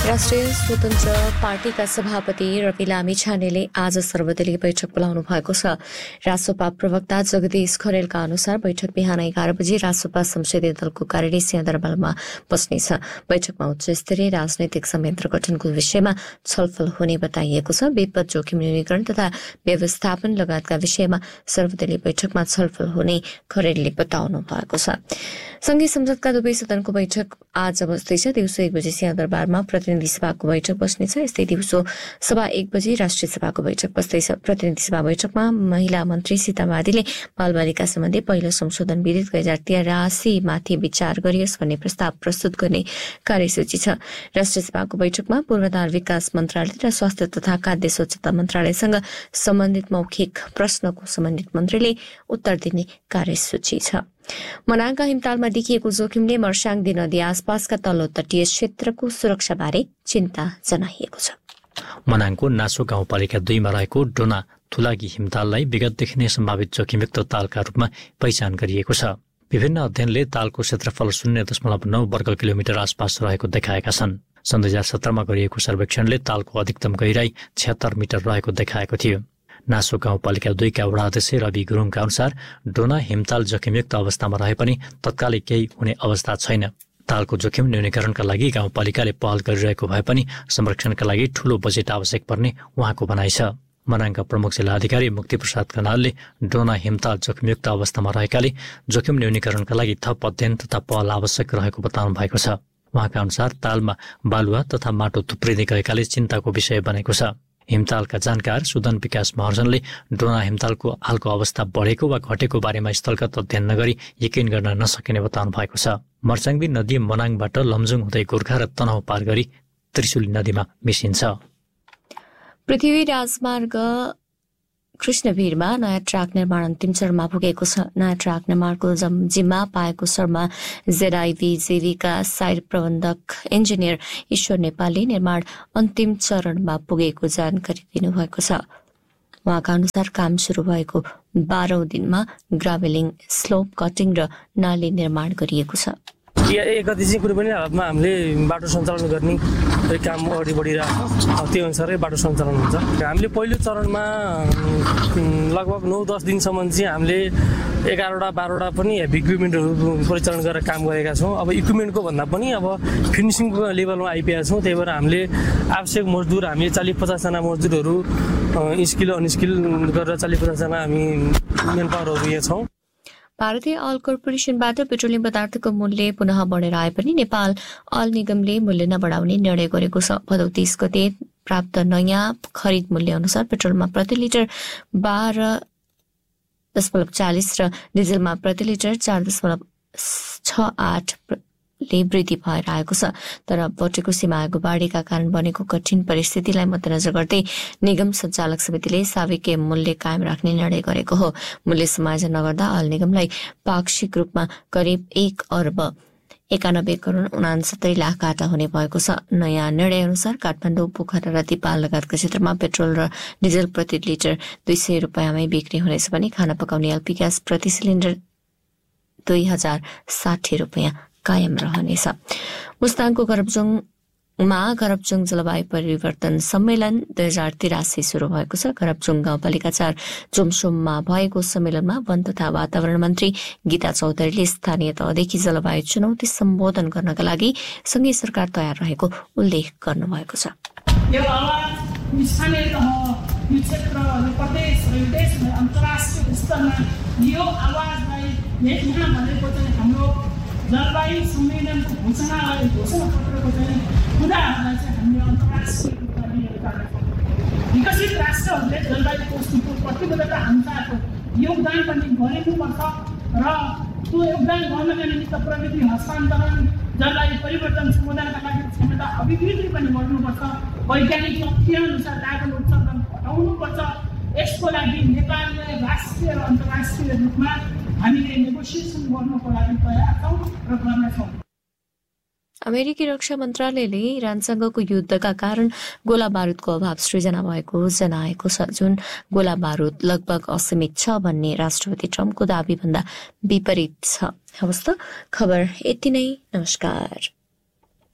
राष्ट्रिय स्वतन्त्र पार्टीका सभापति रवि लामिछानेले आज सर्वदलीय बैठक बोलाउनु भएको छ। रासोपा प्रवक्ता जगदीश खरेलका अनुसार बैठक बिहान 11 बजे रासोपा संसदीय दलको कार्यालय सिंहदरबारमा बस्नेछ। बैठकमा उच्च स्तरीय राजनैतिक संयन्त्र गठनको विषयमा छलफल हुने बताइएको छ। विपद जोखिम न्यूनीकरण तथा व्यवस्थापन लगायतका विषयमा सर्वदलीय बैठकमा छलफल हुने खरेलले बताउनु भएको छ। संघीय संसदका दुवै सदनको बैठक आज बस्दैछ। दिउँसो 1 बजे सिंहदरबारमा प्रतिनिधि सभाको बैठक बस्नेछ। यस्तै दिउँसो सभा 1 बजे राष्ट्रिय सभाको बैठक बस्दैछ। प्रतिनिधि सभा बैठकमा महिला मन्त्री सीता मार्दीले बालबालिका सम्बन्धी पहिलो संशोधन विधेयक 2083 माथि विचार गरियोस् भन्ने प्रस्ताव प्रस्तुत गर्ने कार्यसूची छ। राष्ट्रिय सभाको बैठकमा पूर्वाधार विकास मन्त्रालय र स्वास्थ्य तथा खाद्य स्वच्छता मन्त्रालयसँग सम्बन्धित मौखिक प्रश्नको सम्बन्धित मन्त्रीले उत्तर दिने कार्यसूची छ। मनाङका हिमतालमा देखिएको जोखिमले मर्स्याङदी नदी आसपासका तल्लो तटीय क्षेत्रको सुरक्षाबारे चिन्ता जनाइएको छ। मनाङको नासो गाउँपालिका 2 मा रहेको डोना थुलागी हिमताललाई विगतदेखि नै सम्भावित जोखिमयुक्त तालका रूपमा पहिचान गरिएको छ। विभिन्न अध्ययनले तालको क्षेत्रफल 0.9 वर्ग किलोमिटर आसपास रहेको देखाएका छन्। सन् 2017 मा गरिएको सर्वेक्षणले तालको अधिकतम गहिराई 76 मिटर रहेको देखाएको थियो। नासो गाउँपालिका 2 का वडा अध्यक्ष रवि गुरुङका अनुसार डोना हिमताल जोखिमयुक्त अवस्थामा रहे पनि तत्कालै केही हुने अवस्था छैन। तालको जोखिम न्यूनीकरणका लागि गाउँपालिकाले पहल गरिरहेको भए पनि संरक्षणका लागि ठूलो बजेट आवश्यक पर्ने उहाँको भनाइ छ। मनाङका प्रमुख जिल्ला अधिकारी मुक्तिप्रसाद कनालले डोना हिमताल जोखिमयुक्त अवस्थामा रहेकाले जोखिम न्यूनीकरणका लागि थप अध्ययन तथा पहल आवश्यक रहेको बताउनु भएको छ। उहाँका अनुसार तालमा बालुवा तथा माटो थुप्रिँदै गएकाले चिन्ताको विषय बनेको छ। हिमतालका जानकार सुदन विकास महर्जनले डोना हिमतालको हालको अवस्था बढेको वा घटेको बारेमा स्थलगत अध्ययन नगरी यकिन गर्न नसकिने बताउनु भएको छ। मर्स्याङदी नदी मनाङबाट लमजुङ हुँदै गोर्खा र तनहुँ पार गरी त्रिशुली नदीमा मिसिन्छ। पृथ्वी राजमार्ग कृष्णवीरमा नयाँ ट्र्याक निर्माण अन्तिम चरणमा पुगेको छ। नयाँ ट्र्याक निर्माणको जिम्मा पाएको शर्मा जेडआईभीजेवीका साइट प्रबन्धक इन्जिनियर ईश्वर नेपालले निर्माण अन्तिम चरणमा पुगेको जानकारी दिनुभएको छ। उहाँका अनुसार काम सुरु भएको 12औं दिनमा ग्राभेलिङ, स्लोप कटिङ र नाली निर्माण गरिएको छ। एक गति चाहिँ कुनै पनि हालतमा हामीले बाटो सञ्चालन गर्ने काम अगाडि बढिरहेको छ। त्यो अनुसारै बाटो सञ्चालन हुन्छ। हामीले पहिलो चरणमा लगभग 9-10 दिनसम्म चाहिँ हामीले 11वटा 12वटा पनि हेभी इक्विपमेन्टहरू परिचालन गरेर काम गरेका छौँ। अब इक्विपमेन्टको भन्दा पनि अब फिनिसिङको लेभलमा आइपुगेका छौँ। त्यही भएर हामीले आवश्यक मजदुर हामीले 40-50 जना मजदुरहरू स्किल अनस्किल गरेर 40-50 जना हामी मेन पावरहरू यहाँ छौँ। भारतीय अयल कर्पोरेसनबाट पेट्रोलियम पदार्थको मूल्य पुनः बढेर आए पनि नेपाल अयल निगमले मूल्य नबढाउने निर्णय गरेको छ। भदौ 30 गते प्राप्त नयाँ खरिद मूल्य अनुसार पेट्रोलमा प्रति लिटर 12.40 र डिजेलमा प्रति लिटर 4.68 ले वृद्धि भएर आएको छ। तर बढेको सीमा आएको बाढीका कारण बनेको कठिन परिस्थितिलाई मध्यनजर गर्दै निगम सञ्चालक समितिले साविके मूल्य कायम राख्ने निर्णय गरेको हो। मूल्य समायोजन नगर्दा अयल निगमलाई पाक्षिक रूपमा करिब 1 अर्ब 91 करोड 69 लाख घाटा हुने भएको छ। नयाँ निर्णय अनुसार काठमाडौँ, पोखरा र दिपाल लगायतका क्षेत्रमा पेट्रोल र डिजेल प्रति लिटर 200 रुपियाँमै बिक्री हुनेछ भने खाना पकाउने एलपी ग्यास प्रति सिलिन्डर 2060 रुपियाँ कायम रहनेछ। मुस्ताङको करपचुङ जलवायु परिवर्तन सम्मेलन 2083 शुरू भएको छ। करपचुङ गाउँपालिका 4 चुमसुममा भएको सम्मेलनमा वन तथा वातावरण मन्त्री गीता चौधरीले स्थानीय तहदेखि जलवायु चुनौती सम्बोधन गर्नका लागि संघीय सरकार तयार रहेको उल्लेख गर्नुभएको छ। यो आवाज स्थानीय तह, यो क्षेत्र, यो प्रदेश र यो देश र अन्तर्राष्ट्रिय स्तरमा यो आवाजलाई यहाँ भनेको चाहिँ हाम्रो जलवायु सम्मेलनको घोषणापत्रको चाहिँ कुराहरूलाई चाहिँ हामीले अन्तर्राष्ट्रिय रूपमा लिएर जानेछौँ। विकसित राष्ट्रहरूले जलवायु कोषको प्रतिबद्धता अनुसारको योगदान पनि गरिनुपर्छ र त्यो योगदान गर्नका निमित्त प्रविधि हस्तान्तरण, जलवायु परिवर्तन समाधानका लागि क्षमता अभिवृद्धि पनि गर्नुपर्छ। वैज्ञानिक तथ्य अनुसार कार्बन उत्सर्जन घटाउनुपर्छ। यसको लागि नेपालले राष्ट्रिय र अन्तर्राष्ट्रिय रूपमा हामीले नेगोसिएसन गर्नको लागि तयार छौँ र गर्नेछौँ। अमेरिकी रक्षा मन्त्रालयले इरानसँगको युद्धका कारण गोला बारुदको अभाव सृजना भएको जनाएको छ, जुन गोला बारुद लगभग असीमित छ भन्ने राष्ट्रपति ट्रम्पको दाबी भन्दा विपरीत छ। हवस् त, खबर यति नै। नमस्कार।